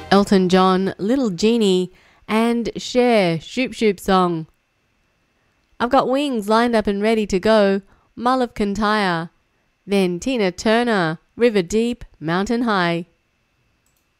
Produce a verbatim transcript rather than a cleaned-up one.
Elton John, Little Genie, and Cher, Shoop Shoop Song. I've Got Wings lined up and ready to go, Mull of Kintyre. Then Tina Turner, River Deep, Mountain High.